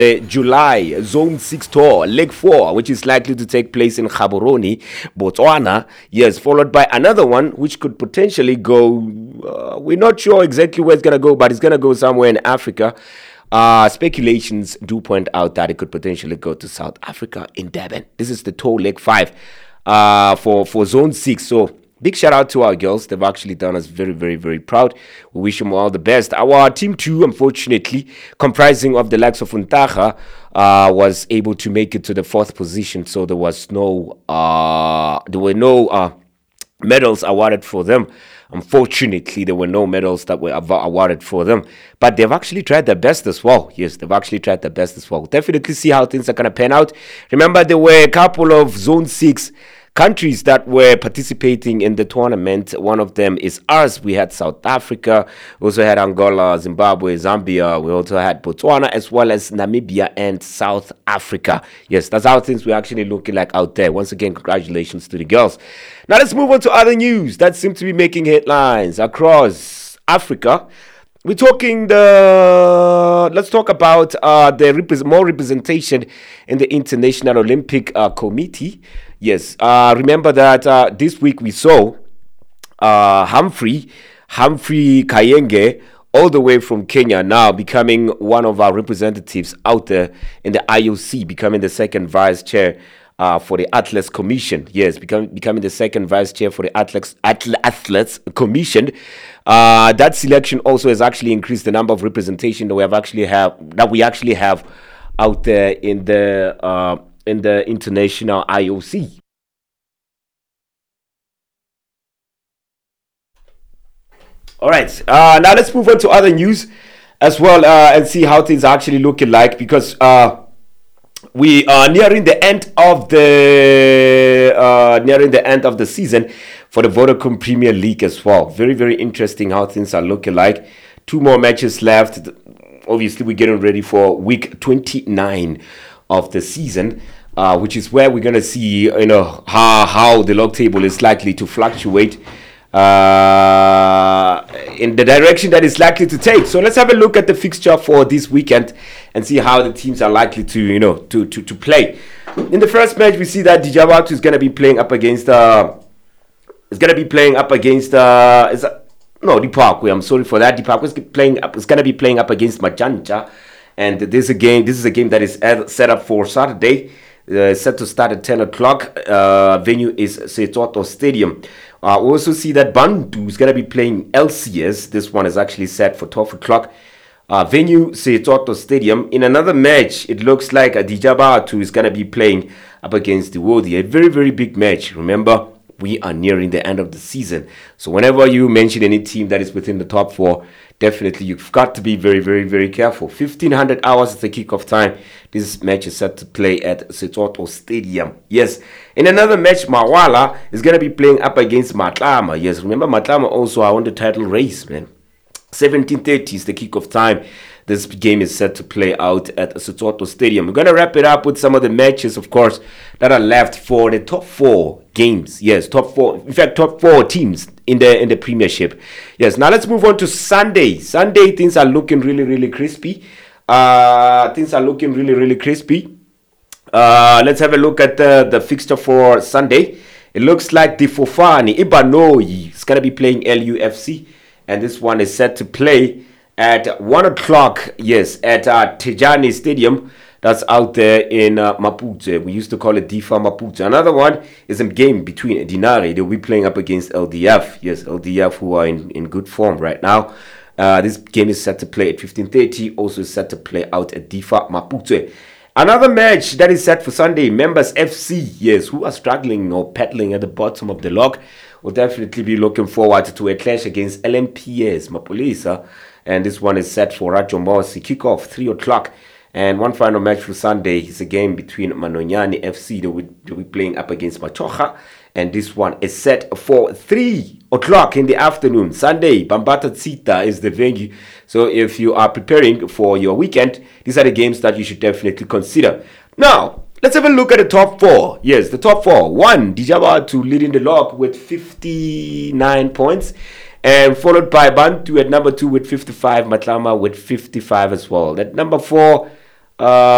July Zone 6 tour, Leg 4, which is likely to take place in Gaborone, Botswana. Yes, followed by another one, which could potentially go. We're not sure exactly where it's going to go, but it's going to go somewhere in Africa. Speculations do point out that it could potentially go to South Africa in Durban. This is the tour Leg 5 for Zone 6. So, big shout out to our girls. They've actually done us very, very, very proud. We wish them all the best. Our team 2, unfortunately, comprising of the likes of Untaha, was able to make it to the 4th position. So there were no medals awarded for them. Unfortunately, there were no medals that were awarded for them. But they've actually tried their best as well. Yes, they've actually tried their best as well. Definitely see how things are going to pan out. Remember, there were a couple of Zone 6 countries that were participating in the tournament. One of them is ours. We had South Africa, we also had Angola, Zimbabwe, Zambia, we also had Botswana, as well as Namibia and South Africa. Yes, that's how things were actually looking like out there. Once again, congratulations to the girls. Now let's move on to other news that seem to be making headlines across Africa. We're talking let's talk about more representation in the International Olympic Committee. Yes, remember that this week we saw Humphrey Kayenge, all the way from Kenya, now becoming one of our representatives out there in the IOC, becoming the second vice chair for the Athletes Commission. Yes, becoming the second vice chair for the Athletes Commission. That selection also has actually increased the number of representation that we actually have out there in the international IOC. All right, now let's move on to other news as well and see how things are actually looking like, because we are nearing the end of the season for the Vodacom Premier League as well. Very, very interesting how things are looking like. 2 more matches left. Obviously, we're getting ready for week 29 of the season, which is where we're going to see, how the log table is likely to fluctuate in the direction that it's likely to take. So let's have a look at the fixture for this weekend and see how the teams are likely to play. In the first match, we see that Dijabatu is going to be playing up against Dipakwe. I'm sorry for that. Dipakwe is going to be playing up against Machancha, and this is a game that is set up for Saturday. Set to start at 10 o'clock. Venue is Setsoto Stadium. We also see that Bantu is going to be playing LCS. This one is actually set for 12 o'clock. Venue Setsoto Stadium. In another match, it looks like Dijabatu is going to be playing up against the Wodi. A very, very big match. Remember, we are nearing the end of the season. So whenever you mention any team that is within the top 4, definitely you've got to be very, very, very careful. 1500 hours is the kickoff time. This match is set to play at Setsoto Stadium. Yes. In another match, Mawala is going to be playing up against Matlama. Yes, remember Matlama also are on the title race, man. 17:30 is the kickoff time. This game is set to play out at Setsoto Stadium. We're going to wrap it up with some of the matches, of course, that are left for the top 4 games. Yes, top 4 teams in the Premiership. Yes, now let's move on to Sunday. Sunday, things are looking really, really crispy. Let's have a look at the fixture for Sunday. It looks like the Fofani Ibanoi is going to be playing LUFC, and this one is set to play at 1 o'clock, yes, at Tejani Stadium. That's out there in Maputo. We used to call it DIFA Maputo. Another one is a game between Dinari. They'll be playing up against LDF. Yes, LDF, who are in good form right now. This game is set to play at 15:30. Also set to play out at DIFA Maputo. Another match that is set for Sunday, Members FC, yes, who are struggling or paddling at the bottom of the log, will definitely be looking forward to a clash against LMPS Mapolisa. And this one is set for Rajo Mosi. Kickoff 3 o'clock. And one final match for Sunday is a game between Manonyani FC. They'll be playing up against Machocha. And this one is set for 3 o'clock in the afternoon. Sunday, Bambata Tsita is the venue. So if you are preparing for your weekend, these are the games that you should definitely consider. Now, let's have a look at the top 4. Yes, the top 4. 1, Dijabatu leading the log with 59 points. And followed by Bantu at number 2 with 55, Matlama with 55 as well. At number 4,